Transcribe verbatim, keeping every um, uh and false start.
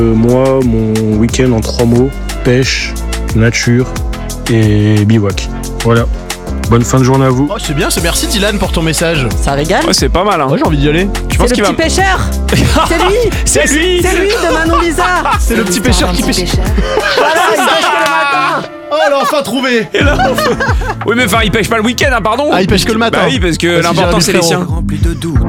Euh, moi, mon week-end en trois mots, pêche, nature et bivouac. Voilà. Bonne fin de journée à vous. Oh, c'est bien, c'est merci Dylan pour ton message. Ça régale. Ouais, c'est pas mal, hein. Ouais, j'ai envie d'y aller. Je pense C'est qu'il le va. petit pêcheur. C'est lui. C'est lui. C'est lui de Manon Lisa. C'est le petit pêcheur qui pêche. Voilà, il pêche que le matin. Oh, elle a enfin trouvé. Et là, oui, mais enfin, il pêche pas le week-end, hein, pardon. Ah, il pêche que le matin. Bah oui, parce que Ah, si, j'ai l'important un c'est les frérot. siens. Rempli de doutes